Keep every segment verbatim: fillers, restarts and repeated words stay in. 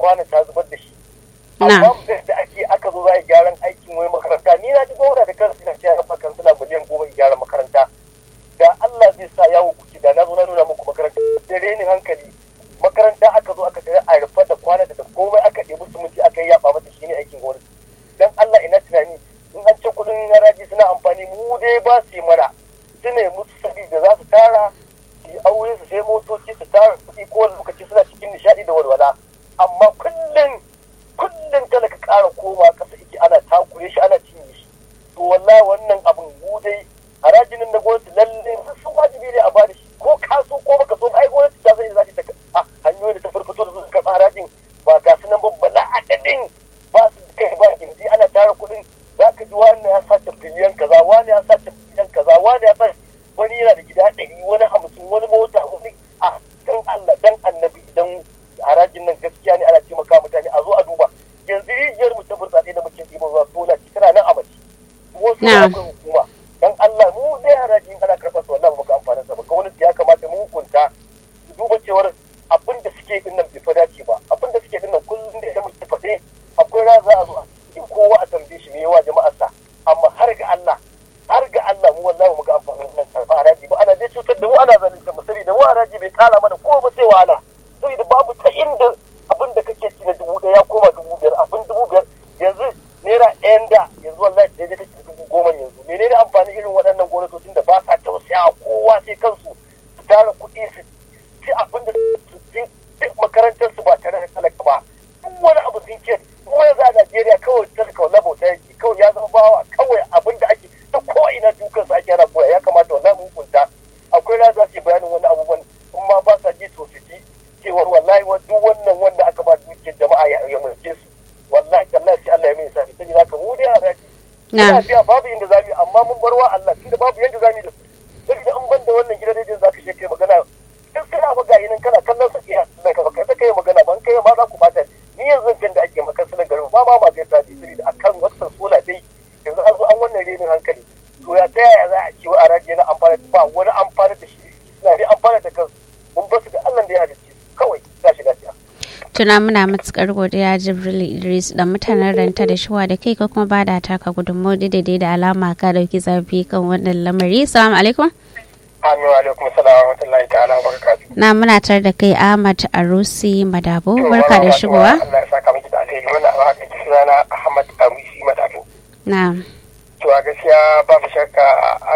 kwana ta zubar da shi amma da ake aka zo za a gyaran aikin wai makaranta ni na ji gwamna da kansu na cewa rafa kansila miliyan goma gyara makaranta da Allah zai sa yawo kuke da na zo na nuna muku makaranta da renin hankali makaranta aka zo aka tare a rufa da kwana da komai aka ɗebi suminti aka yi yaba mata shine aikin gwamnati dan Allah ina tunani in an ce kudin haraji suna amfani mu dai ba su yi mana su ne musu sabi da za su tara su yi aure su sai motoci su tara kuɗi ko lokaci suna cikin nishaɗi da walwala amma kullum kullum talaka ƙara koma ƙasa yake ana takure shi ana cinye shi to wallahi wannan abin mu dai harajin nan na gwamnati lalle sun wajibi ne a ba da shi ko ka so ko baka so ai gwamnati ta sai za ta a hanyoyin da ta farfato da su karɓa harajin ba ga su nan ba na adadin ba su kai ba gindi ana tara kuɗin za ka ji wani ya sace biliyan kaza wani ya sace biliyan kaza wani ya sace wani yana da gida ɗari wani hamsin wani mota wani a dan Allah dan annabi idan harajin nan gaskiya ne ana taimaka mutane a zo a duba yanzu rijiyar mu ta burtsatse da muke ɗiban ruwa sola ci tana nan a mace wasu da akwai hukuma dan Allah mu dai harajin ana karɓar su wallahi muka amfana sa ba ka wani ya kamata mu hukunta su duba cewar abin da suke din nan bai fa dace ba abin da suke din nan kullum da idan muke faɗe akwai ra za a zo in kowa a tambaye shi me yawa jama'ar sa amma har ga Allah har ga Allah mu wallahi muka amfana nan karɓa haraji ba ana dai cutar da mu ana zalunta mu saboda mu haraji bai kara mana ko ba sai wahala saboda babu ta inda abin da kake ci na dubu ɗaya ya koma dubu biyar abin dubu biyar yanzu naira ɗayan da yanzu wallahi daidai kake dubu goma yanzu menene amfani irin waɗannan gwamnatocin da ba sa tausaya kowa sai kansu su tara kuɗi su ci abin da su ci makarantar su ba tare da talaka ba duk wani abu sun ce mu yanzu a Najeriya kawai talaka wallahi bauta yake kawai ya zama bawa kawai abin da ake ta ko ina dukan su ake yana koya ya kamata wallahi mu hukunta akwai na za su yi bayanin wani abubuwan kuma ba sa ji to su ji cewar wallahi duk wannan wanda aka ba dukiyar jama'a ya mulke su wallahi Allah sai Allah ya mai sa ita ne zaka mu dai haraji na biya babu inda zamu amma mun bar wa Allah tunda babu yanda zamu da su saboda in banda wannan gidan rediyon zaka je kai magana in kana ba ga yinan kana kallon su iya Allah ka kai kai magana ban kai ma za ku bata ni yanzu kan da ake maka sunan garin ba ba ma ga ta ji saboda akan wasan sola dai yanzu an zo an wannan renin hankali to ya ta yaya za a ci wa haraji na amfana ba wani amfana da shi suna dai amfana da kansu mun basu da Allah da ya halicce kawai za shi lafiya. Tuna muna matukar godiya Jibril Idris da mutanen ranta da shuwa da kai ka kuma ba da taka gudunmawar daidai da alama ka dauki zafi kan wannan lamari. Assalamu alaikum. Amin wa alaikum salam wa rahmatullahi ta'ala wa barakatuh. Na muna tar da kai Ahmad Arusi Madabo barka da shigowa. Allah ya saka miki da alheri wannan ba haka sunana Ahmad Arusi Madabo. Na'am. To a gaskiya babu shakka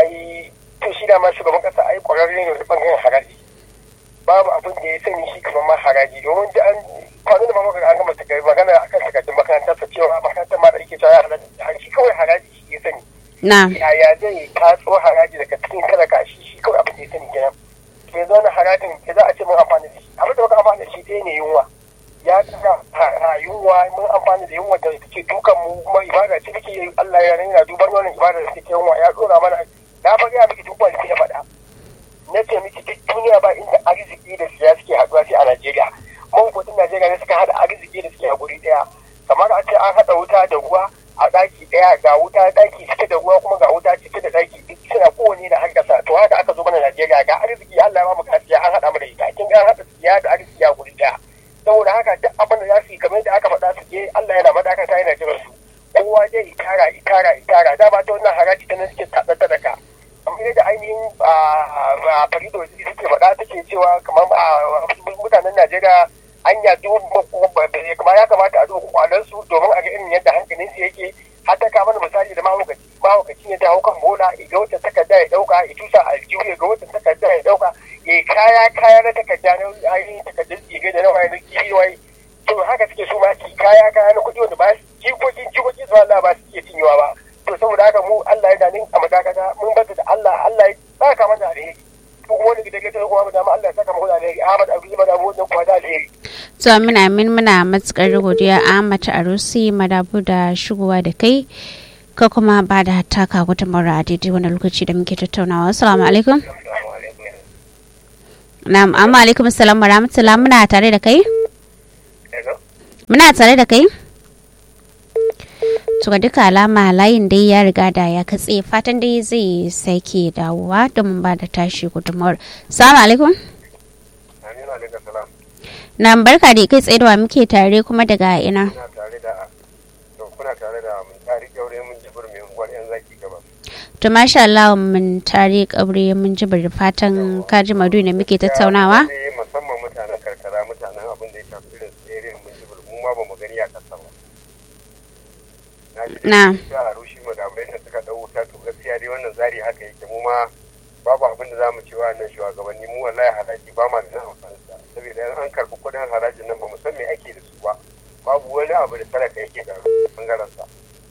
ai to shi da ma shugaban kasa ai kwararre ne da bangaren haraji. Babu abin da ya sani shi kamar ma haraji domin da an kwanan da ba maka an gama ta kai magana akan takardun makarantar sa cewa makarantar ma da yake cewa haraji shi kawai haraji shi ya sani. Na. Yaya zai tatso haraji daga cikin talaka shi shi kawai abin da ya sani kenan. Ke zo na harajin ke za a ce mun amfani da shi abin da muka amfani da shi ɗaya ne yunwa. Ya tsaka yunwa mun amfani da yunwa da take dukan mu kuma ibada ce take Allah ya rana duban wannan ibada da take yunwa ya dora mana na faɗi a miki duk wanda ya faɗa. Na ce miki duk duniya ba inda arziki da siya suke haɗuwa sai a Najeriya. Mahukuntan Najeriya ne suka haɗa arziki da suke a guri ɗaya. Kamar a ce an haɗa wuta da ruwa a ɗaki ɗaya ga wuta ɗaki cike da ruwa kuma ga wuta cike da ɗaki duk suna kowane da hankasa to haka aka zo mana Najeriya ga arziki Allah ya ba mu kasiya an haɗa mu da ita kin ga an haɗa siya da arziki a guri ɗaya. Saboda haka duk abin da za su yi kamar da aka faɗa su je Allah yana madakata yana jiran su. Kowa dai ikara ikara ikara da ba ta wannan haraji ta nan suke tatsar da ka. Kamar da ainihin a farido suke faɗa take cewa kamar mutanen Najeriya an ya kuma ya kamata a duba kwalansu domin a ga irin yadda hankalin su yake har ta kama misali da mahaukaci mahaukaci ne ta hau kan bola ga wata takarda ya dauka ya tusa aljihu ga wata takarda ya dauka ya kaya kaya na takarda na ainihin takardun tsige da na waye na kiwai to haka suke su ma ki kaya kaya na kuɗi wanda ba su jikokin jikokin su Allah ba su iya cinyewa ba to saboda haka mu Allah ya danin a madakata mun bata da Allah Allah ya saka mana alheri ko kuma wani gidan gidan kuma da Allah ya saka mana alheri Ahmad Abu Madabu wannan kuma da alheri to muna min muna matukar godiya Ahmad Arusi Madabu da shigowa da kai ka kuma ba da taka gudunmawar a daidai wani lokaci da muke tattaunawa. Assalamu alaikum. Na'am amma alaikum assalam wa rahmatullah muna tare da kai muna tare da kai to ga duka alama layin dai ya riga da ya katse fatan dai zai sake dawowa domin ba da tashi gudunmawar. Assalamu alaikum. Na barka da kai tsaye da wa muke tare kuma daga ina. Kuna tare da to kuna tare da mun tari kyaure mun jibir mai unguwar yan zaki gaba. To masha Allah mun tare kabre mun jibir fatan kaji madu ne muke tattaunawa. Musamman mutanen karkara mutanen abin da ya shafi irin su irin mun jibir mu ma ba mu gani a kasa ba. Na. Ya rushi madabai da suka dau wuta to gaskiya dai wannan zari haka yake mu ma babu abin da zamu cewa nan shugabanni mu wallahi haraji ba ma da amfani da saboda an karbi kudin harajin nan ba mu san me ake da su ba babu wani abu da talaka yake da bangaren sa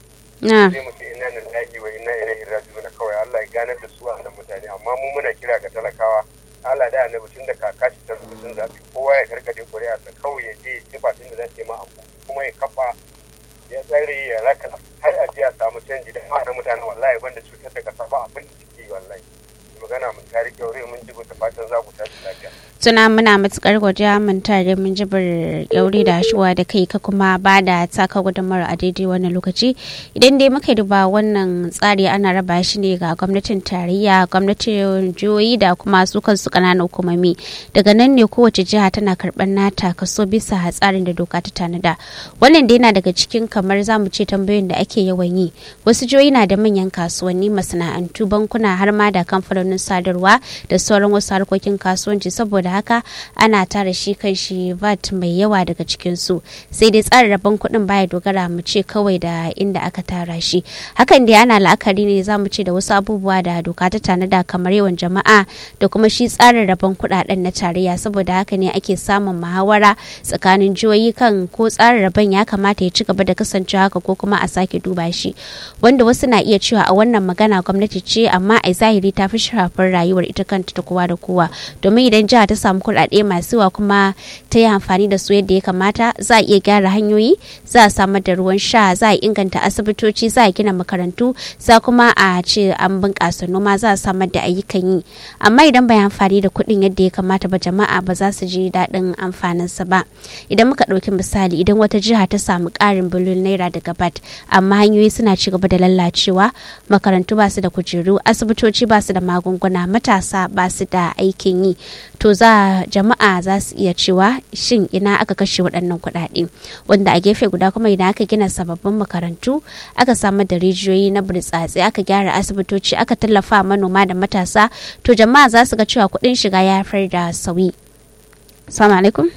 Na. sai mu ce inna lillahi wa inna ilaihi raji'un kawai Allah ya ganar da su a nan mutane amma mu muna kira ga talakawa Allah da annabi tun da kaka ci ta rubutun zabi kowa ya karkade kuri'a sa kawai ya je sifatin da zai ma abu kuma ya kafa ya tsare ya raka har a ji a samu canji da ma mutane wallahi banda cutar da kasa ba abin da suke wallahi magana mun tare kyaure mun ji ta fatan za ku tashi lafiya. Tuna muna matukar godiya mun tare mun jibir kyaure da shuwa da kai ka kuma ba da taka gudunmawar a daidai wannan lokaci idan dai muka duba wannan tsari ana raba shi ne ga gwamnatin tarayya gwamnatin jihohi da kuma su kansu kananan hukumomi daga nan ne kowace jiha tana karɓar nata kaso bisa tsarin da doka ta tanada wannan dai yana daga cikin kamar zamu ce tambayoyin da ake yawan yi wasu jihohi na da manyan kasuwanni masana'antu bankuna har ma da kamfanonin sadarwa da sauran wasu harkokin kasuwanci saboda haka ana tara shi kan shi V A T mai yawa daga cikinsu sai dai tsarin rabon kuɗin baya dogara mu ce kawai da inda aka tara shi hakan dai ana la'akari ne za mu ce da wasu abubuwa da doka ta tanada kamar yawan jama'a da kuma shi tsarin rabon kuɗaɗen na tarayya saboda haka ne ake samun muhawara tsakanin jihohi kan ko tsarin rabon ya kamata ya ci gaba da kasancewa haka ko kuma a sake duba shi wanda wasu na iya cewa a wannan magana gwamnati ce amma a zahiri ta fi shafar rayuwar ita kanta ta kowa da kowa domin idan jiha ta samu kuɗaɗe masu yawa kuma ta yi amfani da su yadda ya kamata za a iya gyara hanyoyi za a samar da ruwan sha za a inganta asibitoci za a gina makarantu za kuma a ce an bunƙasa noma za a samar da ayyukan yi amma idan bai amfani da kuɗin yadda ya kamata ba jama'a ba za su ji daɗin amfaninsa ba idan muka ɗauki misali idan wata jiha ta samu ƙarin biliyon naira daga B A T amma hanyoyi suna ci gaba da lallacewa makarantu ba su da kujeru asibitoci ba su da magunguna matasa ba su da aikin yi to za jama'a za su iya cewa shin ina aka kashe waɗannan kuɗaɗe wanda a gefe guda kuma idan aka gina sababbin makarantu aka samar da rijiyoyi na burtsatse aka gyara asibitoci aka tallafa manoma da matasa to jama'a za su ga cewa kuɗin shiga ya haifar da sauyi. Assalamu alaikum.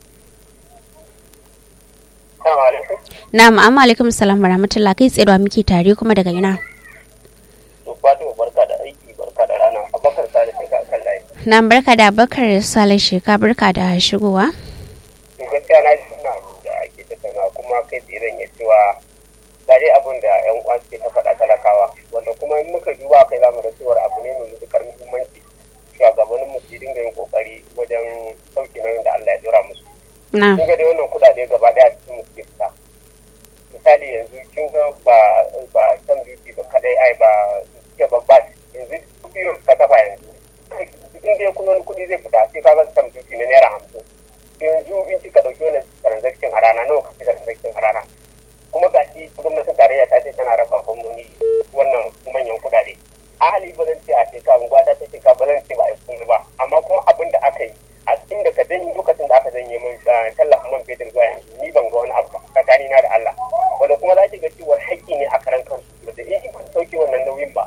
Na'am, amma alaikum salam wa rahmatullah kai tsaye da muke tare kuma daga ina. Barka da aiki barka da rana Abubakar Sale Sheka kan layi. Na barka da Abubakar Sale Sheka barka da shigowa. To gaskiya na ji suna da ake tattauna kuma kai tsaye zan iya cewa ga dai abin da ƴan uwa suke ta faɗa talakawa wanda kuma in muka duba kai zamu ga cewa abu ne mai matuƙar muhimmanci shugabannin mu su dinga yin kokari wajen sauke nauyin da Allah ya dora musu. Na. Kin ga dai wannan kuɗaɗe gaba ɗaya cikin mu suke fita. Misali yanzu kin ga ba ba san duty ba kadai ai ba ke babba yanzu biro ka kafa yanzu in dai kuma wani kuɗi zai fita sai ka ga san duty na naira hamsin yanzu in kika ɗauki wannan transaction a rana nawa kake da transaction a rana kuma ga shi gwamnatin tarayya ta ce tana raba gwamnati wannan manyan kuɗaɗe ahali ba zan ce a shekara unguwa ta ce ka ba zan ce ba a yi ba amma kuma abin da aka yi a cikin da ka danyi lokacin da aka janye min tallafin man fetur zuwa yanzu ni ban ga wani abu tsakani na da Allah wanda kuma za ki ga cewa haƙƙi ne a karan kansu da in ba sauke wannan nauyin ba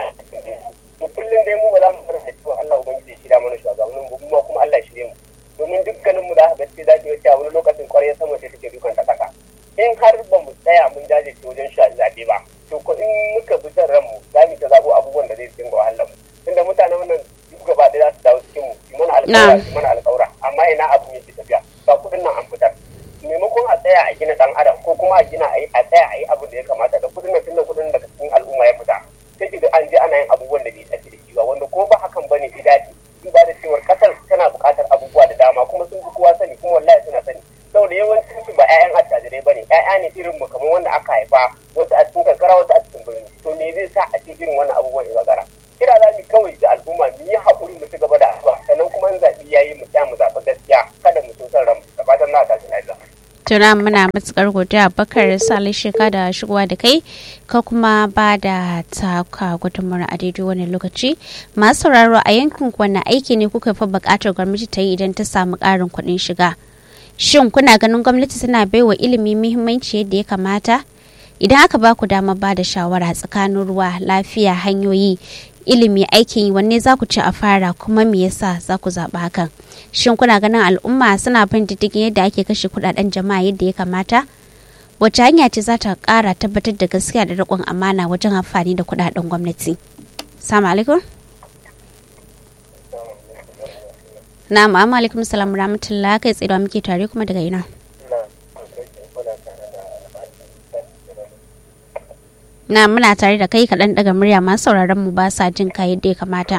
to kullum dai mu ba za mu fara da cewa Allah ubangiji ya shirya mana shugabannin mu kuma kuma Allah ya shirye mu domin dukkanin mu da aka gaske za ki ga cewa wani lokacin kwarai sama ce take dukan ta kasa in har ba mu tsaya mun jajirce wajen sha zaɓe ba to ko in muka bi san ranmu za mu ta zaɓo abubuwan da zai dinga wahalar mu tunda mutanen wannan duk gaba ɗaya za su dawo cikin mu su mana alƙawara su mana alƙawara amma ina abu yake tafiya ba kuɗin nan an fitar maimakon a tsaya a gina ɗan adam ko kuma a gina a tsaya a yi abin da ya kamata da kuɗin nan tunda kuɗin daga cikin al'umma ya fita sai ki ga an je ana yin abubuwan da bai dace da shi ba wanda ko ba hakan bane bai dace duba da cewar kasar tana buƙatar abubuwa da dama kuma sun fi kowa sani kuma wallahi suna sani saboda yawancin su ba 'ya'yan attajirai bane 'ya'ya ne irin mu kamar wanda aka haifa wasu a cikin karkara wasu a cikin birni to me zai sa a ce irin wannan abubuwan ya gagara kira za mu kawai da al'umma mu yi haƙuri mu ci gaba da addu'a sannan kuma in zaɓi yayi mu tsaya mu zaɓi gaskiya kada mu so san ranmu da fatan na tashi lafiya. Tuna muna matukar godiya Bakar Sale Sheka da shigowa da kai ka kuma ba da taka gudunmawar a daidai wani lokaci masu sauraro a yankin wani aiki ne kuka fi buƙatar gwamnati ta yi idan ta samu ƙarin kuɗin shiga Shin kuna ganin gwamnati suna baiwa ilimi muhimmanci yadda ya kamata? Idan aka ba ku damar ba da shawara tsakanin ruwa, lafiya, hanyoyi, ilimi, aikin yi, wanne za ku ci a fara kuma me yasa za ku zaɓi hakan? Shin kuna ganin al'umma suna bin diddigin yadda ake kashe kuɗaɗen jama'a yadda ya kamata? Wace hanya ce za ta ƙara tabbatar da gaskiya da riƙon amana wajen amfani da kuɗaɗen gwamnati? Assalamu alaikum. Na'am, amma alaikum salam rahmatullah, kai tsaye da muke tare kuma daga ina. Na muna tare da kai kaɗan daga murya masu sauraron mu ba sa jin ka yadda ya kamata.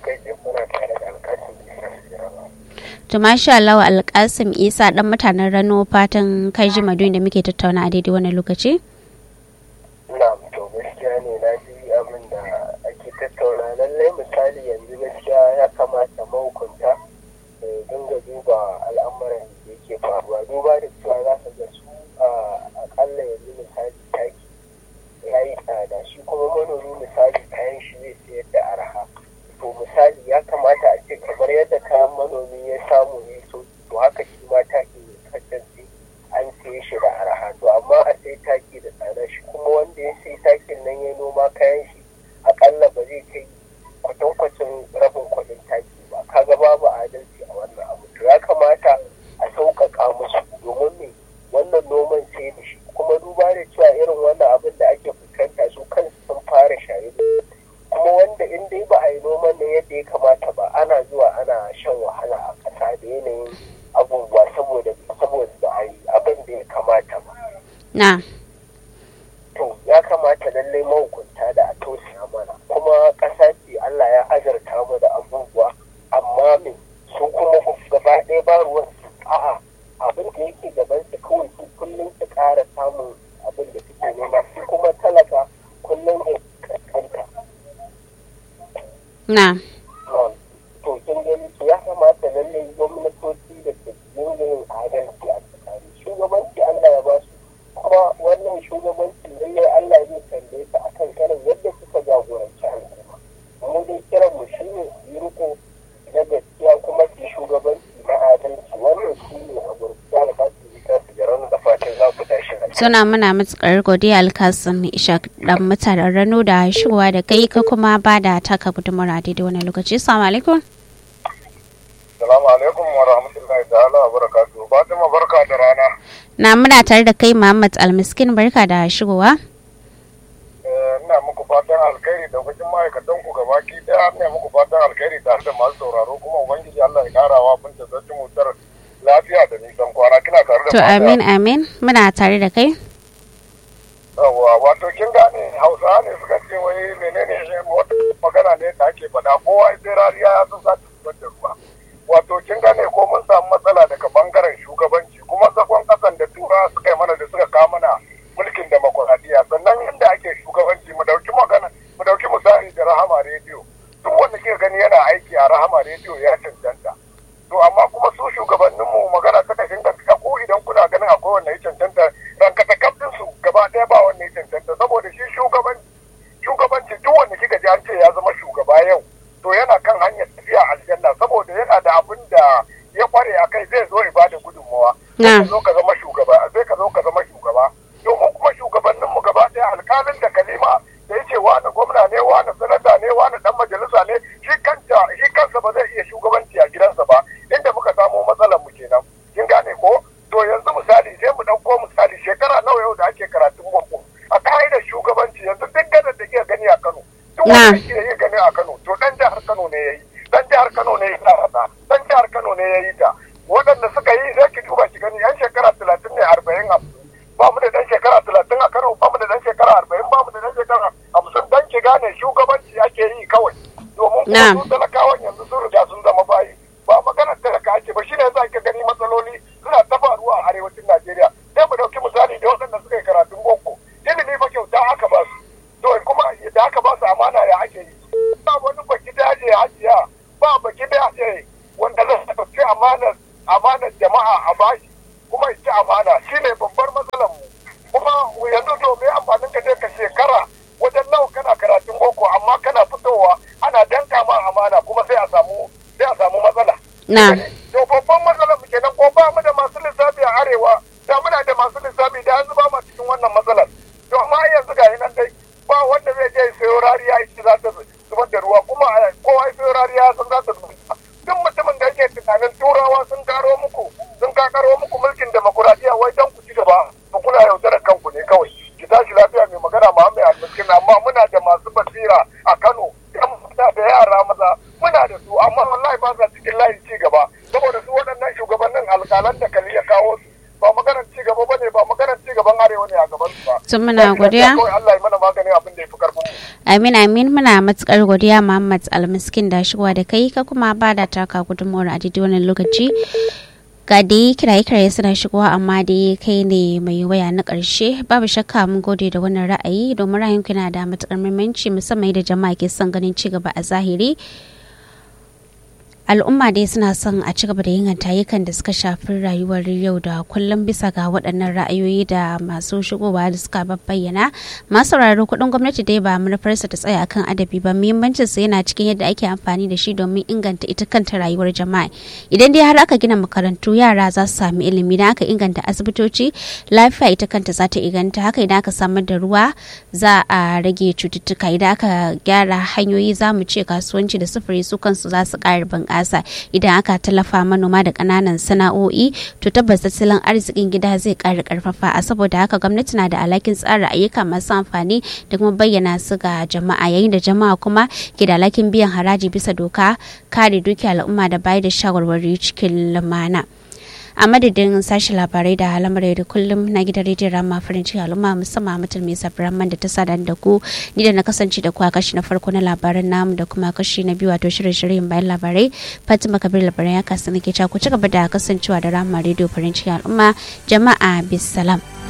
To masha Allah, Alƙasim Isa dan mutanen Rano, fatan kai ji maduni da muke tattauna a daidai wannan lokaci. Na'am, to gaskiya ne na ji abin da ake tattauna. Lallai misali yanzu gaskiya ya kamata mahukunta su dinga duba al'amuran da yake faruwa. Duba da cewa za ka ga su a akalla yanzu misali taki ya yi tsada, shi kuma manomi misali kayan shi zai sayar da arha. To misali ya kamata a ce kamar yadda kayan manomi ya samu ne so to haka shi ma taki ne kasance an saye shi da arha. To amma a sai taki da tsada, shi kuma wanda ya sai takin nan ya noma kayan shi akalla ba zai kai kwatankwacin rabin kuɗin taki ba. Kaga babu adalci a wannan abu. To ya kamata a sauƙaƙa musu domin me wannan noman sai da shi, kuma duba da cewa irin wannan abin da ake fuskanta su kansu sun fara shaye, kuma wanda in dai ba a yi noman da yadda ya kamata ba ana zuwa ana shan wahala a ƙasa da yanayin abubuwa saboda saboda ba a yi abin da ya kamata ba. Na. To ya kamata lallai mahukunta da a tausaya mana, kuma ƙasa ce Allah ya azarta mu da abubuwa, amma me su kuma gaba ɗaya ba ruwan a'a abin da yake gaban su kawai su kullum su ƙara samun abin da suke nema, su kuma talaka kullum ya kankanta. Na. To kin gani to ya kamata lallai gwamnatoci da ke yin adalci a tsakani. Shugabanci Allah ya ba su, kuma wannan shugabanci lallai Allah zai tambaye su akan karin yadda suka jagoranci al'umma. Mu dai kiran mu shine yi riko na gaskiya kuma su shugabanci na adalci. Wannan shi ne a gurbiya da kasu zika su jaran da fatan za ku tashi. Suna muna matuƙar godiya Alkasim Ishaq dan mutanen Rano da shigowa da kai ka kuma ba da taka gudunmawar a daidai wannan lokaci. Assalamu alaikum. Assalamu alaikum wa rahmatullahi ta'ala wa barakatuhu. Fatima barka da rana. Na muna tare da kai Muhammad Almiskin, barka da shigowa. Ina muku fatan alkhairi da wajen ma'aikatan ku gabaki daya. Ina muku fatan alkhairi tare da masu sauraro, kuma ubangiji Allah ya karawa bin da zai mutar lafiya da nisan kwana. Kina tare da To amin amin, muna tare da kai. Yawwa, wato kin gane Hausawa ne suka ce wai menene shi wata magana ne da ake faɗa, kowa sai rariya ya san sa ta da ruwa. Wato kin gane ko mun samu matsala daga bangaren shugabanci, kuma zakon kasan da tura suka yi mana da suka kawo mana mulkin demokuraɗiyya. Sannan inda ake shugabanci mu dauki magana mu dauki misali da Rahama rediyo, duk wanda ke gani yana aiki a Rahama rediyo ya cancanta. To amma kuma su shugabanninmu magana ta kashin gaskiya, ko idan kuna ganin akwai wanda ya cancanta ranka ta kaftin su gaba ɗaya ba wanda ya cancanta, saboda shi shugabanci shugabanci duk wanda kika ji an ce ya zama shugaba yau to yana kan hanyar tafiya aljanna, saboda yana da abin da ya kware a kai, zai zo ya bada gudunmawa. Sai ka zo ka zama shugaba, sai ka zo ka zama shugaba. Domin kuma shugabanninmu gaba ɗaya alkalin da kalima da ya ce wani gwamna ne, wani sanata ne, wani dan majalisa ne, shi kanta shi kansa ba zai iya shugabanci a gidansa ba, inda muka samo matsalar mu kenan. Kin gane ko? To yanzu misali sai mu ɗauko misali shekara nawa yau da ake karatun boko. A ka'idar shugabanci yanzu duk gadar da ke gani a Kano, duk wanda ke yi gani a Kano, to dan jihar Kano ne ya yi, dan jihar Kano ne ya yi ta, dan jihar Kano ne ya yi ta. Waɗanda suka yi sai ki duba ki gani yan shekara talatin ne arba'in hamsin. Ba mu da dan shekara talatin a Kano, ba mu da dan shekara arba'in, ba mu da dan shekara hamsin. Dan ki gane shugabanci ake yi kawai. Domin kuma su talakawan yanzu sun riga sun zama bayi. Ba maganar talaka ake ba, shine yasa ka gani matsaloli suna ta faruwa a arewacin Najeriya. Sai mu dauki misali da waɗanda suka yi karatun boko. Ilimi fa kyauta aka ba su. To kuma da aka ba su amana ya ake yi. Ba wani baki daje hajiya, ba baki daje wanda zai ɗauki amanar amanar jama'a a bashi kuma ya ci amana, shine babbar matsalar mu. Kuma yanzu to me amfanin ka je ka shekara wajen nawa kana karatun boko, amma kana fitowa ana danka ma amana kuma sai a samu sai a samu matsala. Na. To babban matsalar mu kenan, ko ba mu da masu lissafi muna da masu lissafi da yanzu ba ma cikin wannan matsalar to amma yanzu ga nan dai ba wanda zai je sayo rariya shi za ta zubar da ruwa kuma kowa ya sayo rariya sun za ta zubar duk mutumin da yake tunanin turawa sun karo muku sun kakaro muku mulkin demokuraɗiyya wai don ku ci gaba ba kuna yaudarar kanku ne kawai ki tashi lafiya mai magana Muhammad Almiskin amma muna da masu basira a Kano yan mata da yara maza muna da su amma wallahi ba sa cikin layin ci gaba saboda su waɗannan shugabannin alƙalan da kali ya kawo su ba maganar ci gaba bane ba maganar ci gaban arewa ne a gaban su ba sun muna godiya Allah ya mana maganin abin da ya fi karfin mu amin amin muna matukar godiya Muhammad Almiskin da shigowa da kai ka kuma ba da taka gudunmawar a daidai wannan lokaci ga dai kiraye-kiraye suna shigowa amma dai kai ne mai waya na ƙarshe babu shakka mun gode da wannan ra'ayi domin ra'ayinku yana da matukar muhimmanci musamman da jama'a ke son ganin ci gaba a zahiri al'umma dai suna son a ci gaba da yin ayyukan da suka shafi rayuwar yau da kullum bisa ga waɗannan ra'ayoyi da masu shigowa da suka bayyana masu sauraro kuɗin gwamnati dai ba manufarsa ta tsaya akan adabi ba muhimmancin sa yana cikin yadda ake amfani da shi domin inganta ita kanta rayuwar jama'a idan dai har aka gina makarantu yara za su sami ilimi idan aka inganta asibitoci lafiya ita kanta za ta inganta haka idan aka samar da ruwa za a rage cututtuka idan aka gyara hanyoyi za mu ce kasuwanci da sufuri su kansu za su ƙara bunƙasa idan aka tallafa manoma da ƙananan sana'o'i to tabbas tattalin arzikin gida zai ƙara ƙarfafa a saboda haka gwamnati na da alhakin tsara ayyuka masu amfani da kuma bayyana su ga jama'a yayin da jama'a kuma ke da alhakin biyan haraji bisa doka kare dukiyar al'umma da bayar da shawarwari cikin lumana. a madadin sashen labarai da halamar da kullum na gidan rediyon rama farin ciki al'umma musamman mutum mai safiran da ta sada da ku ni da na kasance da ku a kashi na farko na labaran namu da kuma kashi na biyu wato shirin shirin bayan labarai fatima kabir labaran ya kasa nake ku ci gaba da kasancewa da rama rediyo farin ciki al'umma jama'a bisalam.